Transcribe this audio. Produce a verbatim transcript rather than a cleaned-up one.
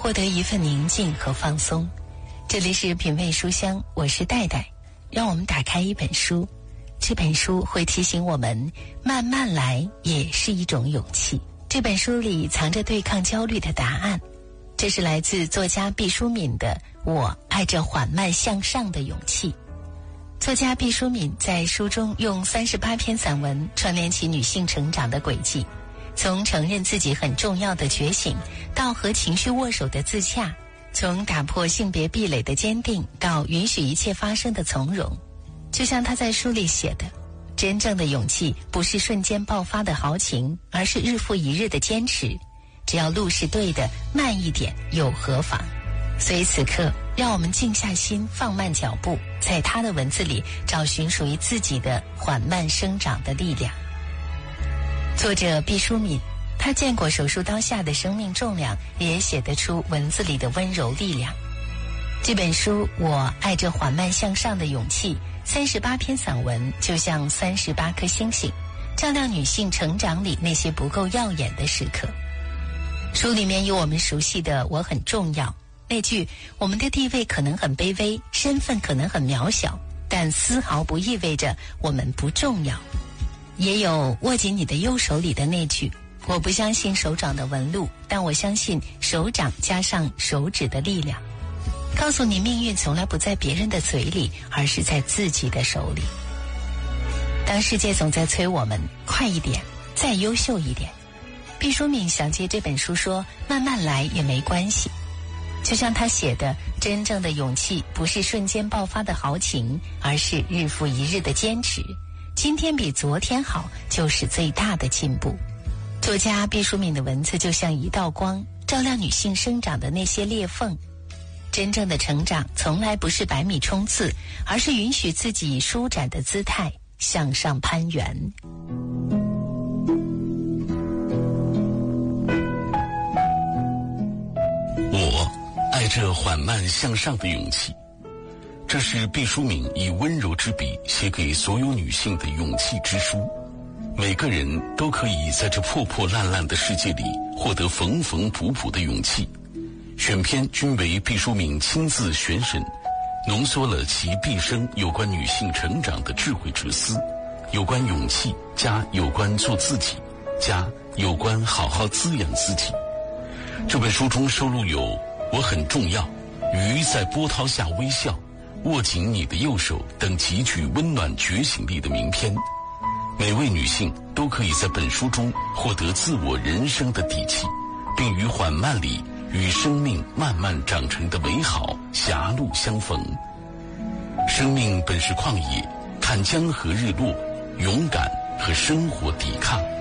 获得一份宁静和放松。这里是品味书香，我是戴戴。让我们打开一本书，这本书会提醒我们，慢慢来也是一种勇气。这本书里藏着对抗焦虑的答案，这是来自作家毕淑敏的《我爱着缓慢向上的勇气》。作家毕淑敏在书中用三十八篇散文串联起女性成长的轨迹，从承认自己很重要的觉醒，到和情绪握手的自洽，从打破性别壁垒的坚定，到允许一切发生的从容。就像他在书里写的，真正的勇气不是瞬间爆发的豪情，而是日复一日的坚持。只要路是对的，慢一点又何妨？所以此刻，让我们静下心，放慢脚步，在他的文字里找寻属于自己的缓慢生长的力量。作者毕淑敏，他见过手术刀下的生命重量，也写得出文字里的温柔力量。这本书《我爱着缓慢向上的勇气》，三十八篇散文就像三十八颗星星，照亮女性成长里那些不够耀眼的时刻。书里面有我们熟悉的我很重要，那句我们的地位可能很卑微，身份可能很渺小，但丝毫不意味着我们不重要。也有握紧你的右手里的那句，我不相信手掌的纹路，但我相信手掌加上手指的力量。告诉你，命运从来不在别人的嘴里，而是在自己的手里。当世界总在催我们快一点，再优秀一点，毕淑敏想借这本书说，慢慢来也没关系。就像他写的，真正的勇气不是瞬间爆发的豪情，而是日复一日的坚持。今天比昨天好，就是最大的进步。作家毕淑敏的文字就像一道光，照亮女性生长的那些裂缝。真正的成长从来不是百米冲刺，而是允许自己以舒展的姿态向上攀援。 我爱着缓慢向上的勇气，这是毕淑敏以温柔之笔写给所有女性的勇气之书。每个人都可以在这破破烂烂的世界里获得缝缝补补的勇气。选篇均为毕淑敏亲自选审，浓缩了其毕生有关女性成长的智慧哲思，有关勇气加有关做自己加有关好好滋养自己。这本书中收录有我很重要、鱼在波涛下微笑、握紧你的右手等极具温暖觉醒力的名篇。每位女性都可以在本书中获得自我人生的底气，并于缓慢里与生命慢慢长成的美好狭路相逢。生命本是旷野，看江河日落，勇敢和生活抵抗。